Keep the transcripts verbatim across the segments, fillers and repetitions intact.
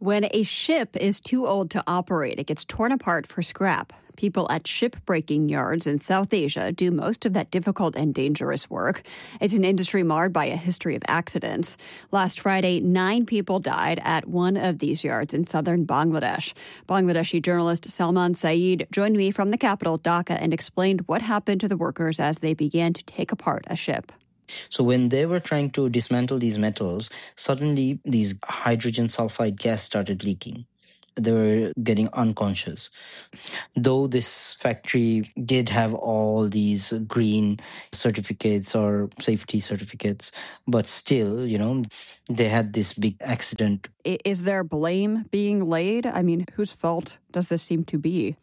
When a ship is too old to operate, it gets torn apart for scrap. People at shipbreaking yards in South Asia do most of that difficult and dangerous work. It's an industry marred by a history of accidents. Last Friday, nine people died at one of these yards in southern Bangladesh. Bangladeshi journalist Salman Saeed joined me from the capital, Dhaka, and explained what happened to the workers as they began to take apart a ship. So when they were trying to dismantle these metals, suddenly these hydrogen sulfide gas started leaking. They were getting unconscious. Though this factory did have all these green certificates or safety certificates, but still, you know, they had this big accident. Is there blame being laid? I mean, whose fault does this seem to be?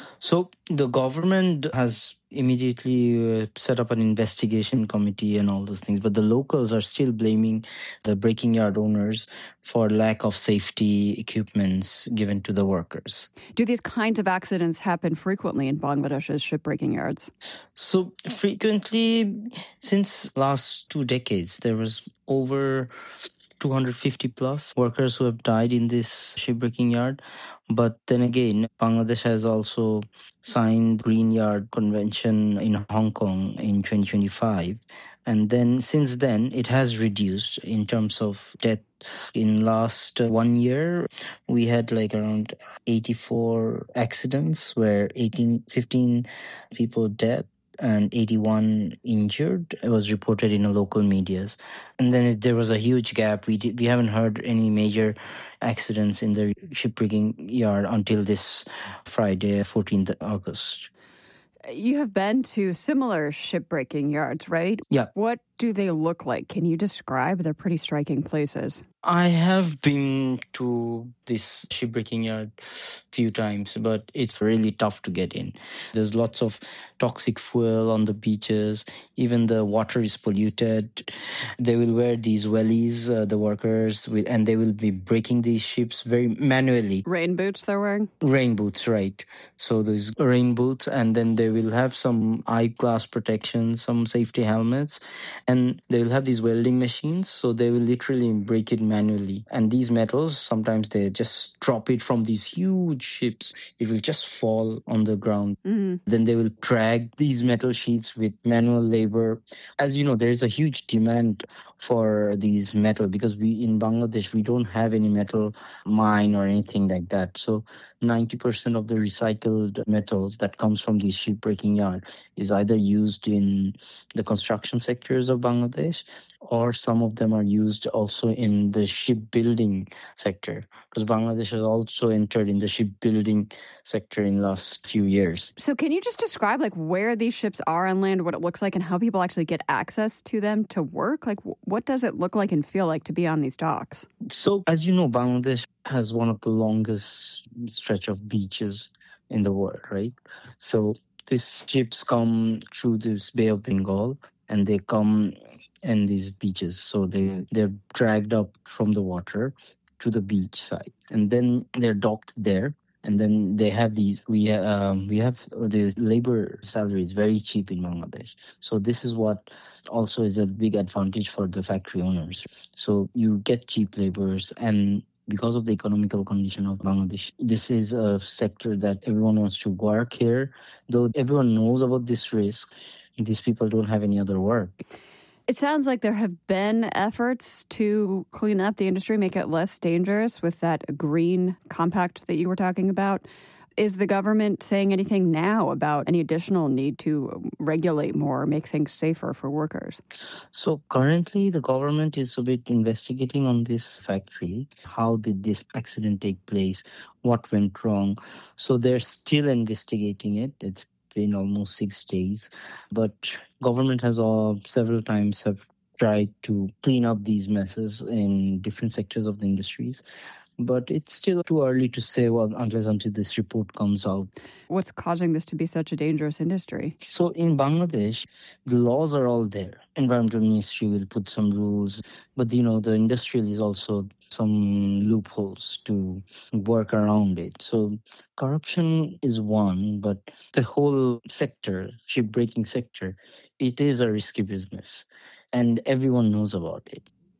So the government has immediately uh, set up an investigation committee and all those things, but the locals are still blaming the breaking yard owners for lack of safety equipments given to the workers. Do these kinds of accidents happen frequently in Bangladesh's shipbreaking yards? So frequently, since last two decades, there was over two hundred fifty plus workers who have died in this shipbreaking yard. But then again, Bangladesh has also signed Green Yard Convention in Hong Kong in twenty twenty-five. And then since then, it has reduced in terms of death. In last one year, we had like around eighty-four accidents where eighteen, fifteen people dead and eighty-one injured. It was reported in the local medias. And then there was a huge gap. We did, we haven't heard any major accidents in the shipbreaking yard until this Friday, fourteenth of August. You have been to similar shipbreaking yards, right? Yeah. What do they look like? Can you describe? They're pretty striking places. I have been to this shipbreaking yard a few times, but it's really tough to get in. There's lots of toxic fuel on the beaches. Even the water is polluted. They will wear these wellies, uh, the workers, with, and they will be breaking these ships very manually. Rain boots they're wearing? Rain boots, right. So there's rain boots, and then they will have some eyeglass protection, some safety helmets, and they will have these welding machines. So they will literally break it manually. And these metals, sometimes they just drop it from these huge ships. It will just fall on the ground. Mm-hmm. Then they will drag these metal sheets with manual labor. As you know, there is a huge demand for these metal because we in Bangladesh, we don't have any metal mine or anything like that. So ninety percent of the recycled metals that comes from these shipbreaking yard is either used in the construction sectors of Bangladesh, or some of them are used also in the shipbuilding sector, because Bangladesh has also entered in the shipbuilding sector in the last few years. So can you just describe like where these ships are on land, what it looks like, and how people actually get access to them to work? Like what does it look like and feel like to be on these docks? So as you know, Bangladesh has one of the longest stretch of beaches in the world, right? So these ships come through this Bay of Bengal and they come in these beaches. So they, they're dragged up from the water to the beach side, and then they're docked there. And then they have these, we um, we have the labor salary is very cheap in Bangladesh. So this is what also is a big advantage for the factory owners. So you get cheap laborers, and because of the economical condition of Bangladesh, this is a sector that everyone wants to work here. Though everyone knows about this risk, these people don't have any other work. It sounds like there have been efforts to clean up the industry, make it less dangerous with that green compact that you were talking about. Is the government saying anything now about any additional need to regulate more or make things safer for workers? So currently the government is a bit investigating on this factory. How did this accident take place? What went wrong? So they're still investigating it. It's been almost six days, but government has uh, several times have tried to clean up these messes in different sectors of the industries. But it's still too early to say, well, unless until this report comes out. What's causing this to be such a dangerous industry? So in Bangladesh, the laws are all there. Environmental Ministry will put some rules, but you know, the industrial is also some loopholes to work around it. So corruption is one, but the whole sector, shipbreaking sector, it is a risky business, and everyone knows about it.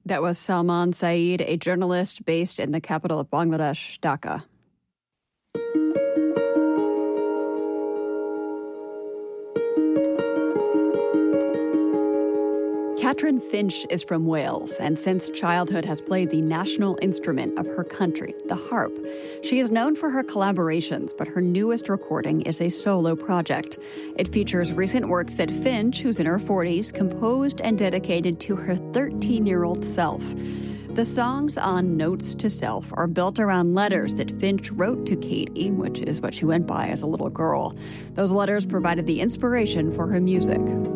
That was Salman Saeed, a journalist based in the capital of Bangladesh, Dhaka. Catrin Finch is from Wales and since childhood has played the national instrument of her country, the harp. She is known for her collaborations, but her newest recording is a solo project. It features recent works that Finch, who's in her forties, composed and dedicated to her thirteen-year-old self. The songs on Notes to Self are built around letters that Finch wrote to Katie, which is what she went by as a little girl. Those letters provided the inspiration for her music.